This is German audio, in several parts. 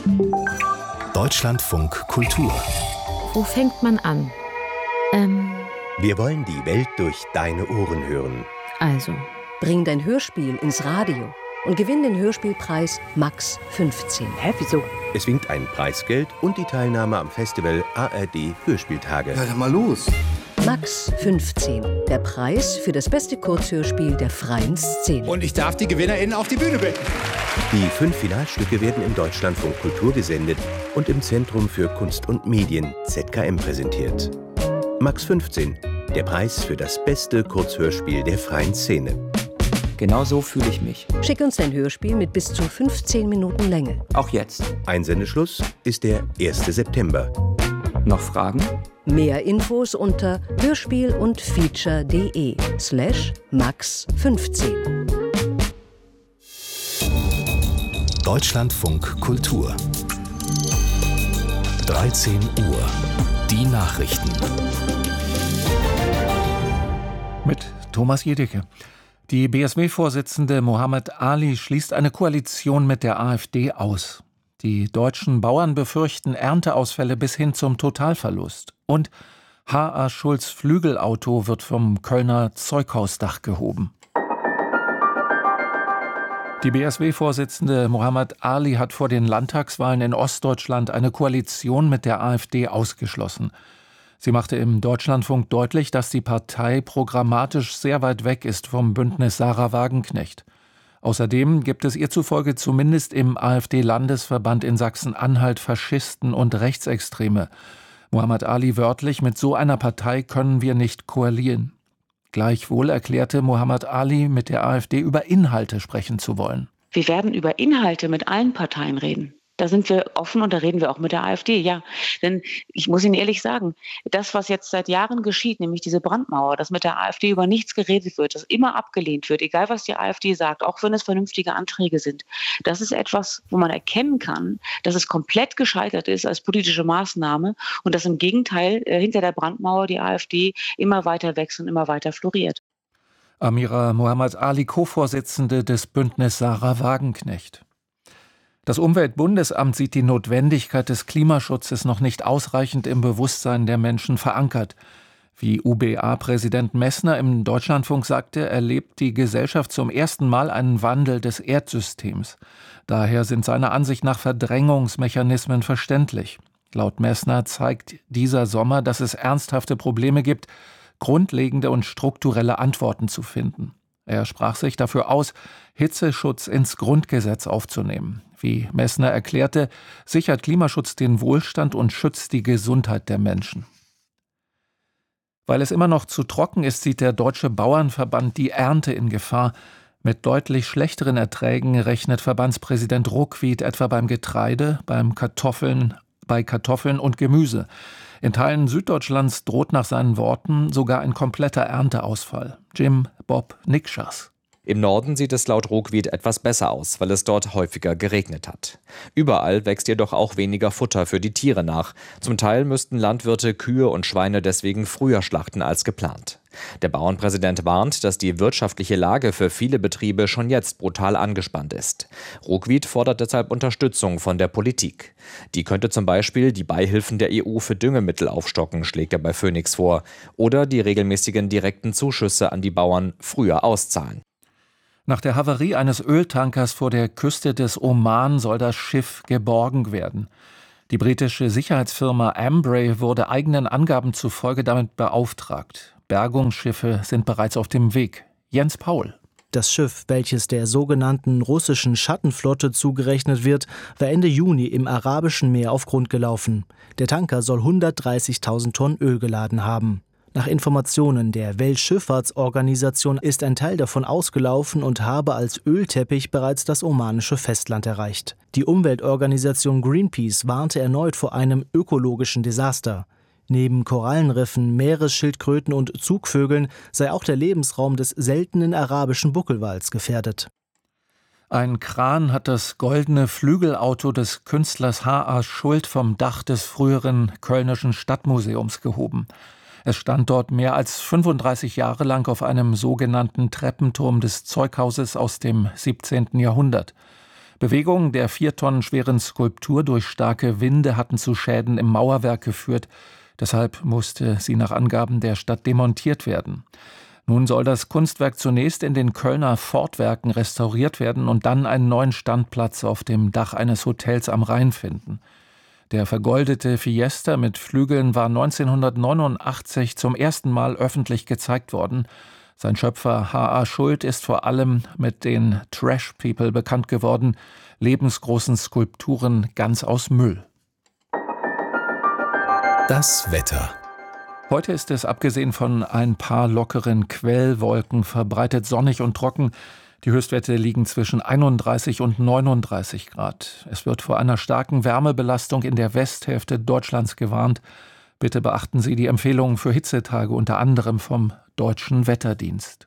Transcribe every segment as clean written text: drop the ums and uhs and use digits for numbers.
Deutschlandfunk Kultur. Wo fängt man an? Wir wollen die Welt durch deine Ohren hören. Also, Bring dein Hörspiel ins Radio und gewinn den Hörspielpreis Max 15. hä, wieso? Es winkt ein Preisgeld und die Teilnahme am Festival ARD Hörspieltage. Ja, dann mal los. Max 15, der Preis für das beste Kurzhörspiel der freien Szene. Und ich darf die GewinnerInnen auf die Bühne bitten. Die 5 Finalstücke werden im Deutschlandfunk Kultur gesendet und im Zentrum für Kunst und Medien ZKM präsentiert. Max 15, der Preis für das beste Kurzhörspiel der freien Szene. Genau so fühle ich mich. Schick uns dein Hörspiel mit bis zu 15 Minuten Länge. Auch jetzt. Einsendeschluss ist der 1. September. Noch Fragen? Mehr Infos unter hörspielundfeature.de/max15. Deutschlandfunk Kultur. 13 Uhr. Die Nachrichten. Mit Thomas Jedicke. Die BSW-Vorsitzende Mohammed Ali schließt eine Koalition mit der AfD aus. Die deutschen Bauern befürchten Ernteausfälle bis hin zum Totalverlust. Und H.A. Schulz' Flügelauto wird vom Kölner Zeughausdach gehoben. Die BSW-Vorsitzende Mohammed Ali hat vor den Landtagswahlen in Ostdeutschland eine Koalition mit der AfD ausgeschlossen. Sie machte im Deutschlandfunk deutlich, dass die Partei programmatisch sehr weit weg ist vom Bündnis Sarah Wagenknecht. Außerdem gibt es ihr zufolge zumindest im AfD-Landesverband in Sachsen-Anhalt Faschisten und Rechtsextreme. Mohammed Ali wörtlich: Mit so einer Partei können wir nicht koalieren. Gleichwohl erklärte Mohammed Ali, mit der AfD über Inhalte sprechen zu wollen. Wir werden über Inhalte mit allen Parteien reden. Da sind wir offen und da reden wir auch mit der AfD, ja. Denn ich muss Ihnen ehrlich sagen, das, was jetzt seit Jahren geschieht, nämlich diese Brandmauer, dass mit der AfD über nichts geredet wird, dass immer abgelehnt wird, egal was die AfD sagt, auch wenn es vernünftige Anträge sind, das ist etwas, wo man erkennen kann, dass es komplett gescheitert ist als politische Maßnahme und dass im Gegenteil hinter der Brandmauer die AfD immer weiter wächst und immer weiter floriert. Amira Mohammed Ali, Co-Vorsitzende des Bündnis Sarah Wagenknecht. Das Umweltbundesamt sieht die Notwendigkeit des Klimaschutzes noch nicht ausreichend im Bewusstsein der Menschen verankert. Wie UBA-Präsident Messner im Deutschlandfunk sagte, erlebt die Gesellschaft zum ersten Mal einen Wandel des Erdsystems. Daher sind seiner Ansicht nach Verdrängungsmechanismen verständlich. Laut Messner zeigt dieser Sommer, dass es ernsthafte Probleme gibt, grundlegende und strukturelle Antworten zu finden. Er sprach sich dafür aus, Hitzeschutz ins Grundgesetz aufzunehmen. Wie Messner erklärte, sichert Klimaschutz den Wohlstand und schützt die Gesundheit der Menschen. Weil es immer noch zu trocken ist, sieht der Deutsche Bauernverband die Ernte in Gefahr. Mit deutlich schlechteren Erträgen rechnet Verbandspräsident Ruckwied etwa beim Getreide, bei Kartoffeln und Gemüse. In Teilen Süddeutschlands droht nach seinen Worten sogar ein kompletter Ernteausfall. Jim Bob Nikschas. Im Norden sieht es laut Ruckwied etwas besser aus, weil es dort häufiger geregnet hat. Überall wächst jedoch auch weniger Futter für die Tiere nach. Zum Teil müssten Landwirte Kühe und Schweine deswegen früher schlachten als geplant. Der Bauernpräsident warnt, dass die wirtschaftliche Lage für viele Betriebe schon jetzt brutal angespannt ist. Ruckwied fordert deshalb Unterstützung von der Politik. Die könnte zum Beispiel die Beihilfen der EU für Düngemittel aufstocken, schlägt er bei Phoenix vor, oder die regelmäßigen direkten Zuschüsse an die Bauern früher auszahlen. Nach der Havarie eines Öltankers vor der Küste des Oman soll das Schiff geborgen werden. Die britische Sicherheitsfirma Ambray wurde eigenen Angaben zufolge damit beauftragt. Bergungsschiffe sind bereits auf dem Weg. Jens Paul. Das Schiff, welches der sogenannten russischen Schattenflotte zugerechnet wird, war Ende Juni im Arabischen Meer auf Grund gelaufen. Der Tanker soll 130.000 Tonnen Öl geladen haben. Nach Informationen der Weltschifffahrtsorganisation ist ein Teil davon ausgelaufen und habe als Ölteppich bereits das omanische Festland erreicht. Die Umweltorganisation Greenpeace warnte erneut vor einem ökologischen Desaster. Neben Korallenriffen, Meeresschildkröten und Zugvögeln sei auch der Lebensraum des seltenen arabischen Buckelwals gefährdet. Ein Kran hat das goldene Flügelauto des Künstlers H.A. Schulz vom Dach des früheren Kölnischen Stadtmuseums gehoben. Es stand dort mehr als 35 Jahre lang auf einem sogenannten Treppenturm des Zeughauses aus dem 17. Jahrhundert. Bewegungen der 4 Tonnen schweren Skulptur durch starke Winde hatten zu Schäden im Mauerwerk geführt. Deshalb musste sie nach Angaben der Stadt demontiert werden. Nun soll das Kunstwerk zunächst in den Kölner Fortwerken restauriert werden und dann einen neuen Standplatz auf dem Dach eines Hotels am Rhein finden. Der vergoldete Fiesta mit Flügeln war 1989 zum ersten Mal öffentlich gezeigt worden. Sein Schöpfer H.A. Schuld ist vor allem mit den Trash People bekannt geworden, lebensgroßen Skulpturen ganz aus Müll. Das Wetter. Heute ist es abgesehen von ein paar lockeren Quellwolken verbreitet sonnig und trocken. Die Höchstwerte liegen zwischen 31 und 39 Grad. Es wird vor einer starken Wärmebelastung in der Westhälfte Deutschlands gewarnt. Bitte beachten Sie die Empfehlungen für Hitzetage, unter anderem vom Deutschen Wetterdienst.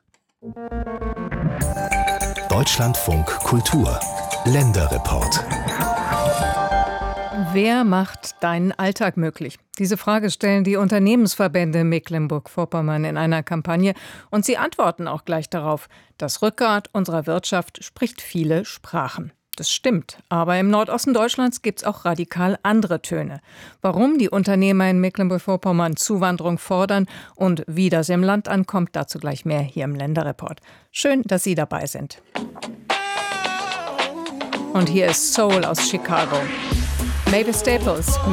Deutschlandfunk Kultur. Länderreport. Wer macht deinen Alltag möglich? Diese Frage stellen die Unternehmensverbände Mecklenburg-Vorpommern in einer Kampagne und sie antworten auch gleich darauf. Das Rückgrat unserer Wirtschaft spricht viele Sprachen. Das stimmt, aber im Nordosten Deutschlands gibt es auch radikal andere Töne. Warum die Unternehmer in Mecklenburg-Vorpommern Zuwanderung fordern und wie das im Land ankommt, dazu gleich mehr hier im Länderreport. Schön, dass Sie dabei sind. Und hier ist Soul aus Chicago. Mavis Staples